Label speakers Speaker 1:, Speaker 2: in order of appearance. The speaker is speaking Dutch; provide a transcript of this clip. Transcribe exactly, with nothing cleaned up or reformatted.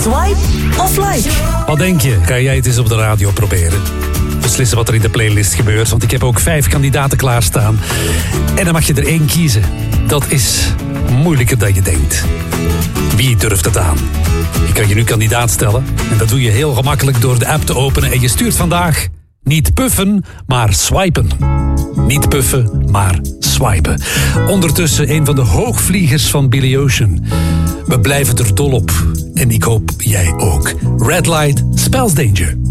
Speaker 1: Swipe of like?
Speaker 2: Wat denk je? Ga jij het eens op de radio proberen? Beslissen wat er in de playlist gebeurt, want ik heb ook vijf kandidaten klaarstaan. En dan mag je er één kiezen. Dat is moeilijker dan je denkt. Wie durft het aan? Je kan je nu kandidaat stellen. En dat doe je heel gemakkelijk door de app te openen. En je stuurt vandaag niet puffen, maar swipen. Niet puffen, maar swipen. Ondertussen een van de hoogvliegers van Billy Ocean. We blijven er dol op. En ik hoop jij ook. Red Light spells danger.